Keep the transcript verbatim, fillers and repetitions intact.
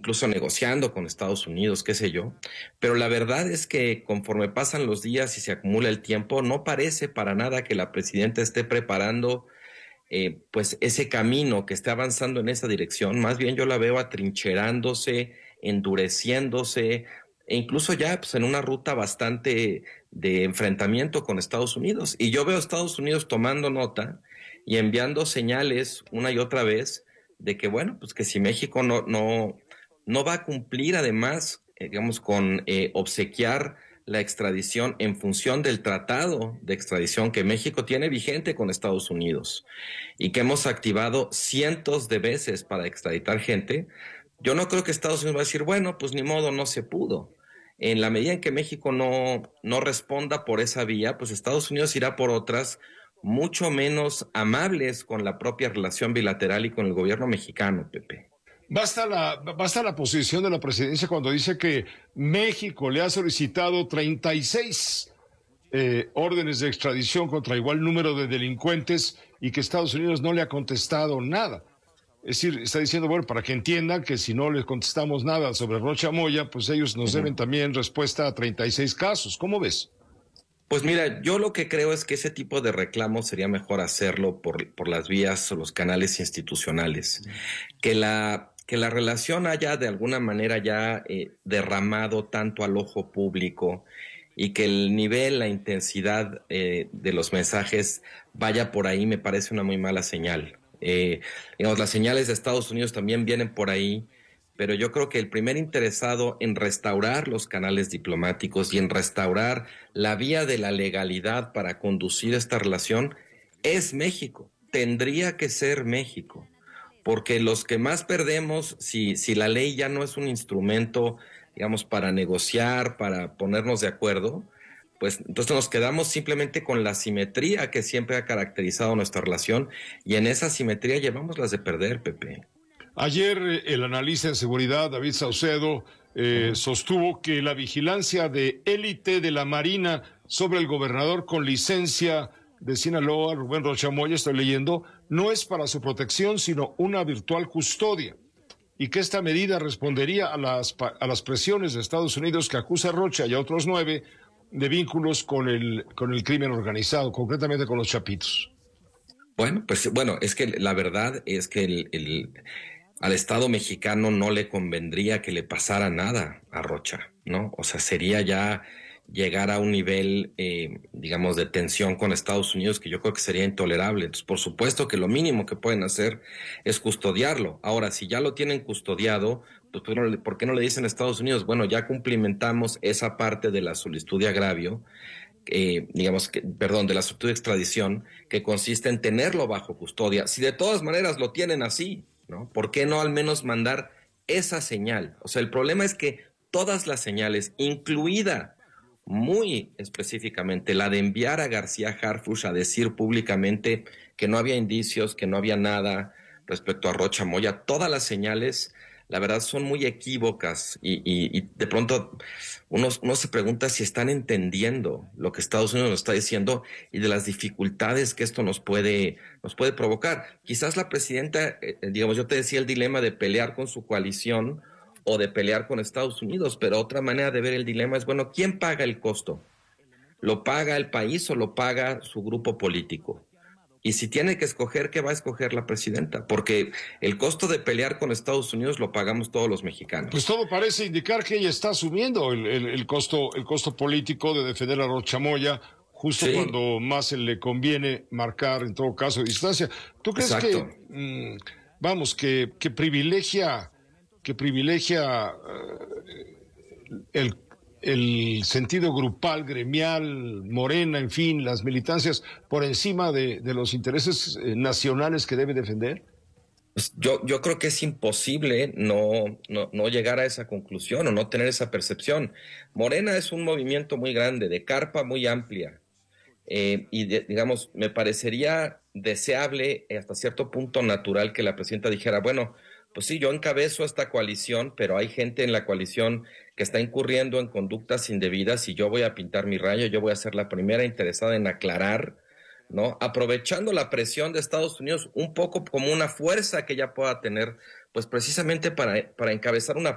incluso negociando con Estados Unidos, qué sé yo. Pero la verdad es que conforme pasan los días y se acumula el tiempo, no parece para nada que la presidenta esté preparando eh, pues ese camino, que esté avanzando en esa dirección. Más bien yo la veo atrincherándose, endureciéndose, e incluso ya pues, en una ruta bastante de enfrentamiento con Estados Unidos. Y yo veo a Estados Unidos tomando nota y enviando señales una y otra vez de que, bueno, pues que si México no, no, no va a cumplir además, eh, digamos, con eh, obsequiar la extradición en función del tratado de extradición que México tiene vigente con Estados Unidos y que hemos activado cientos de veces para extraditar gente, yo no creo que Estados Unidos va a decir, bueno, pues ni modo, no se pudo. En la medida en que México no, no responda por esa vía, pues Estados Unidos irá por otras mucho menos amables con la propia relación bilateral y con el gobierno mexicano, Pepe. Basta la, basta la posición de la presidencia cuando dice que México le ha solicitado treinta y seis eh, órdenes de extradición contra igual número de delincuentes y que Estados Unidos no le ha contestado nada. Es decir, está diciendo, bueno, para que entiendan que si no les contestamos nada sobre Rocha Moya, pues ellos nos uh-huh. deben también respuesta a treinta y seis casos. ¿Cómo ves? Pues mira, yo lo que creo es que ese tipo de reclamos sería mejor hacerlo por, por las vías o los canales institucionales. Uh-huh. Que la... que la relación haya de alguna manera ya eh, derramado tanto al ojo público y que el nivel, la intensidad eh, de los mensajes vaya por ahí, me parece una muy mala señal. Eh, digamos, las señales de Estados Unidos también vienen por ahí, pero yo creo que el primer interesado en restaurar los canales diplomáticos y en restaurar la vía de la legalidad para conducir esta relación es México, tendría que ser México. Porque los que más perdemos, si, si la ley ya no es un instrumento, digamos, para negociar, para ponernos de acuerdo, pues entonces nos quedamos simplemente con la simetría que siempre ha caracterizado nuestra relación, y en esa simetría llevamos las de perder, Pepe. Ayer el analista de seguridad, David Saucedo, eh, uh-huh. sostuvo que la vigilancia de élite de la Marina sobre el gobernador con licencia de Sinaloa, Rubén Rocha Moya, estoy leyendo, no es para su protección, sino una virtual custodia, y que esta medida respondería a las, a las presiones de Estados Unidos que acusa a Rocha y a otros nueve de vínculos con el, con el crimen organizado, concretamente con los Chapitos. Bueno, pues bueno, es que la verdad es que el, el, al Estado mexicano no le convendría que le pasara nada a Rocha, ¿no? O sea, sería ya llegar a un nivel, eh, digamos, de tensión con Estados Unidos que yo creo que sería intolerable. Entonces, por supuesto que lo mínimo que pueden hacer es custodiarlo. Ahora, si ya lo tienen custodiado, pues ¿por qué no le dicen a Estados Unidos? Bueno, ya cumplimentamos esa parte de la solicitud de agravio, eh, digamos, que, perdón, de la solicitud de extradición, que consiste en tenerlo bajo custodia. Si de todas maneras lo tienen así, ¿no? ¿Por qué no al menos mandar esa señal? O sea, el problema es que todas las señales, incluida muy específicamente la de enviar a García Harfuch a decir públicamente que no había indicios, que no había nada respecto a Rocha Moya, todas las señales, la verdad, son muy equívocas y, y, y de pronto uno, uno se pregunta si están entendiendo lo que Estados Unidos nos está diciendo y de las dificultades que esto nos puede, nos puede provocar. Quizás la presidenta, eh, digamos, yo te decía el dilema de pelear con su coalición o de pelear con Estados Unidos, pero otra manera de ver el dilema es, bueno, ¿quién paga el costo? ¿Lo paga el país o lo paga su grupo político? Y si tiene que escoger, ¿qué va a escoger la presidenta? Porque el costo de pelear con Estados Unidos lo pagamos todos los mexicanos. Pues todo parece indicar que ella está asumiendo el, el, el costo el costo político de defender a Rocha Moya, justo sí. cuando más se le conviene marcar, en todo caso, distancia. ¿Tú crees Exacto. que, mmm, vamos, que, que privilegia... que privilegia uh, el, el sentido grupal, gremial, Morena, en fin, las militancias, por encima de, de los intereses eh, nacionales que debe defender? Pues yo, yo creo que es imposible no, no, no llegar a esa conclusión o no tener esa percepción. Morena es un movimiento muy grande, de carpa muy amplia, eh, y de, digamos, me parecería deseable, hasta cierto punto natural, que la presidenta dijera, bueno, pues sí, yo encabezo esta coalición, pero hay gente en la coalición que está incurriendo en conductas indebidas y yo voy a pintar mi raya, yo voy a ser la primera interesada en aclarar, ¿no? Aprovechando la presión de Estados Unidos un poco como una fuerza que ella pueda tener, pues precisamente para, para encabezar una